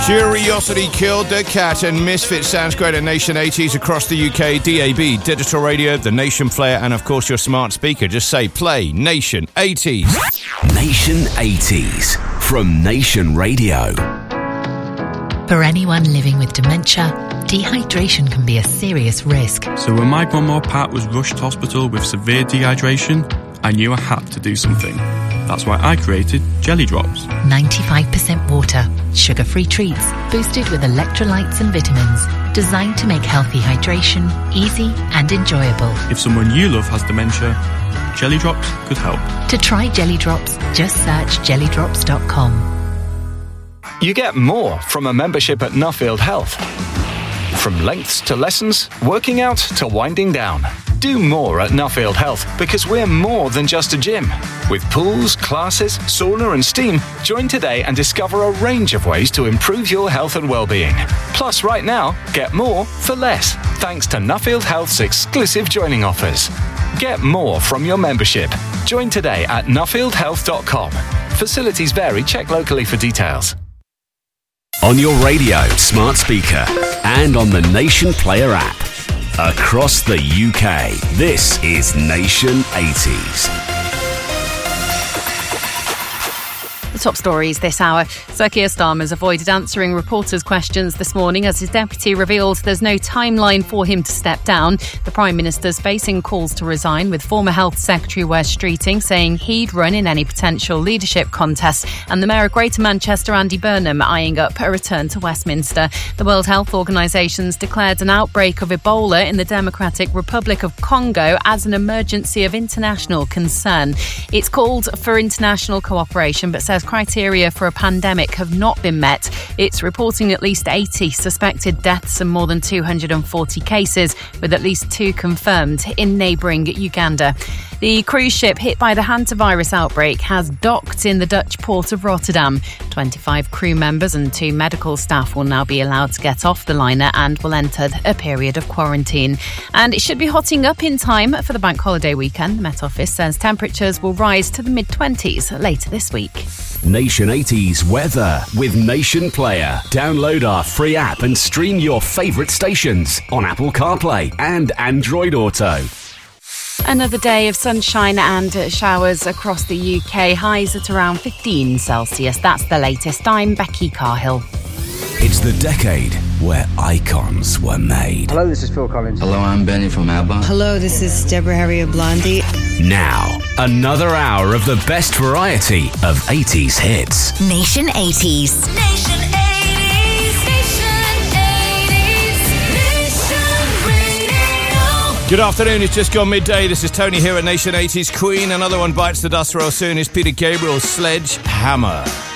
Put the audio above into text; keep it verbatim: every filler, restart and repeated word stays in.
Curiosity Killed the Cat and Misfits sounds great at Nation eighties across the U K, D A B, digital radio, the Nation player, and of course your smart speaker. Just say play Nation eighties. Nation eighties from Nation Radio. For anyone living with dementia, dehydration can be a serious risk. So when my grandma Pat was rushed to hospital with severe dehydration, I knew I had to do something. That's why I created Jelly Drops. ninety-five percent water, sugar-free treats, boosted with electrolytes and vitamins, designed to make healthy hydration easy and enjoyable. If someone you love has dementia, Jelly Drops could help. To try Jelly Drops, just search jelly drops dot com. You get more from a membership at Nuffield Health. From lengths to lessons, working out to winding down. Do more at Nuffield Health because we're more than just a gym. With pools, classes, sauna and steam, join today and discover a range of ways to improve your health and well-being. Plus, right now, get more for less, thanks to Nuffield Health's exclusive joining offers. Get more from your membership. Join today at nuffield health dot com. Facilities vary. Check locally for details. On your radio, smart speaker, and on the Nation Player app. Across the U K, this is Nation eighties. The top stories this hour. Sir Keir Starmer's avoided answering reporters' questions this morning as his deputy revealed there's no timeline for him to step down. The Prime Minister's facing calls to resign, with former Health Secretary Wes Streeting saying he'd run in any potential leadership contest, and the Mayor of Greater Manchester, Andy Burnham, eyeing up a return to Westminster. The World Health Organisation's declared an outbreak of Ebola in the Democratic Republic of Congo as an emergency of international concern. It's called for international cooperation but says criteria for a pandemic have not been met. It's reporting at least eighty suspected deaths and more than two hundred forty cases, with at least two confirmed in neighbouring Uganda. The cruise ship hit by the hantavirus outbreak has docked in the Dutch port of Rotterdam. twenty-five crew members and two medical staff will now be allowed to get off the liner and will enter a period of quarantine. And it should be hotting up in time for the bank holiday weekend. The Met Office says temperatures will rise to the mid-twenties later this week. Nation eighties weather with Nation Player. Download our free app and stream your favourite stations on Apple CarPlay and Android Auto. Another day of sunshine and showers across the U K. Highs at around fifteen Celsius. That's the latest. I'm Becky Carhill. It's the decade where icons were made. Hello, this is Phil Collins. Hello, I'm Benny from ABBA. Hello, this is Deborah Harry of Blondie. Now, another hour of the best variety of eighties hits. Nation eighties. Nation eighties. Nation eighties. Nation Radio. Good afternoon, it's just gone midday. This is Tony here at Nation eighties. Queen, another one bites the dust real soon. Is Peter Gabriel's Sledgehammer.